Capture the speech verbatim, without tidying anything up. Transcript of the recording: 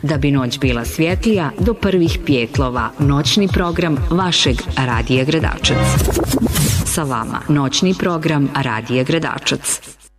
Da bi noć bila svjetlija, do prvih pijetlova noćni program vašeg Radija Gradačac. Sa vama noćni program Radija Gradačac.